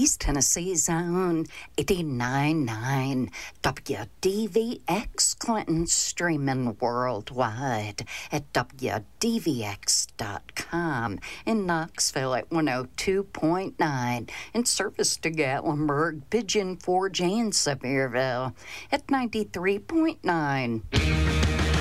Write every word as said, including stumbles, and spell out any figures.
East Tennessee's own eighty-nine point nine W D V X Clinton, streaming worldwide at W D V X dot com. In Knoxville at one oh two point nine. In service to Gatlinburg, Pigeon Forge, and Sevierville at ninety-three point nine.